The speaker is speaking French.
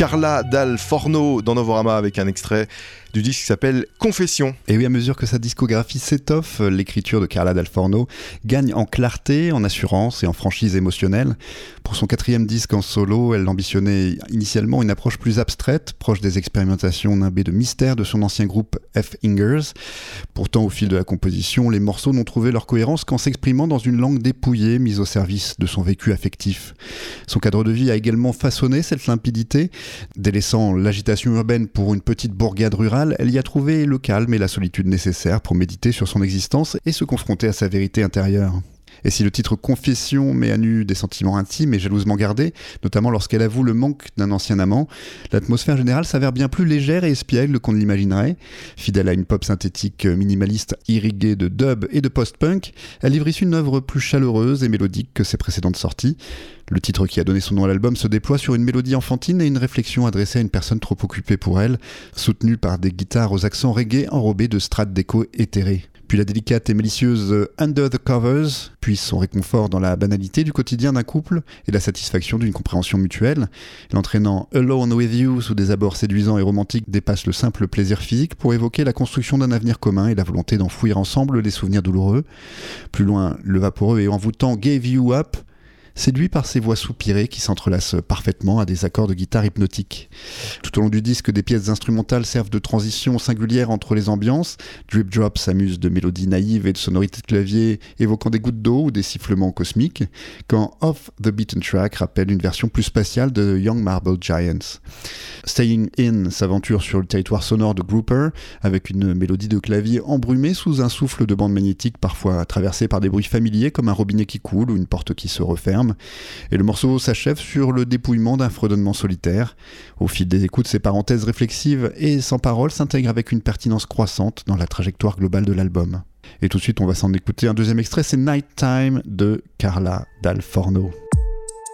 Carla Dal Forno dans Novorama avec un extrait du disque qui s'appelle Confession. Et oui, à mesure que sa discographie s'étoffe, l'écriture de Carla Dal Forno gagne en clarté, en assurance et en franchise émotionnelle. Pour son 4e disque en solo, elle ambitionnait initialement une approche plus abstraite, proche des expérimentations nimbées de mystère de son ancien groupe F. Ingers. Pourtant, au fil de la composition, les morceaux n'ont trouvé leur cohérence qu'en s'exprimant dans une langue dépouillée, mise au service de son vécu affectif. Son cadre de vie a également façonné cette limpidité. Délaissant l'agitation urbaine pour une petite bourgade rurale, elle y a trouvé le calme et la solitude nécessaires pour méditer sur son existence et se confronter à sa vérité intérieure. Et si le titre Confession met à nu des sentiments intimes et jalousement gardés, notamment lorsqu'elle avoue le manque d'un ancien amant, l'atmosphère générale s'avère bien plus légère et espiègle qu'on ne l'imaginerait. Fidèle à une pop synthétique minimaliste irriguée de dub et de post-punk, elle livre ici une œuvre plus chaleureuse et mélodique que ses précédentes sorties. Le titre qui a donné son nom à l'album se déploie sur une mélodie enfantine et une réflexion adressée à une personne trop occupée pour elle, soutenue par des guitares aux accents reggae enrobés de strates d'écho éthérées. Puis la délicate et malicieuse Under the Covers puise son réconfort dans la banalité du quotidien d'un couple et la satisfaction d'une compréhension mutuelle. L'entraînant Alone With You sous des abords séduisants et romantiques dépasse le simple plaisir physique pour évoquer la construction d'un avenir commun et la volonté d'enfouir ensemble les souvenirs douloureux. Plus loin, le vaporeux et envoûtant Gave You Up séduit par ses voix soupirées qui s'entrelacent parfaitement à des accords de guitare hypnotiques. Tout au long du disque, des pièces instrumentales servent de transition singulière entre les ambiances. Drip Drop s'amuse de mélodies naïves et de sonorités de clavier évoquant des gouttes d'eau ou des sifflements cosmiques, quand Off the Beaten Track rappelle une version plus spatiale de Young Marble Giants. Staying In s'aventure sur le territoire sonore de Grouper, avec une mélodie de clavier embrumée sous un souffle de bande magnétique parfois traversé par des bruits familiers comme un robinet qui coule ou une porte qui se referme. Et le morceau s'achève sur le dépouillement d'un fredonnement solitaire. Au fil des écoutes, ces parenthèses réflexives et sans parole s'intègrent avec une pertinence croissante dans la trajectoire globale de l'album. Et tout de suite, on va s'en écouter un deuxième extrait, c'est Nighttime de Carla Dal Forno.